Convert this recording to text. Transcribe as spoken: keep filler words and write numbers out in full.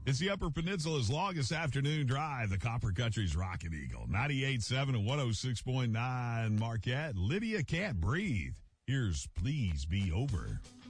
It's the Upper Peninsula's longest afternoon drive, the Copper Country's Rocket Eagle. ninety-eight point seven and one oh six point nine Marquette. Lydia Can't Breathe. Here's Please Be Over.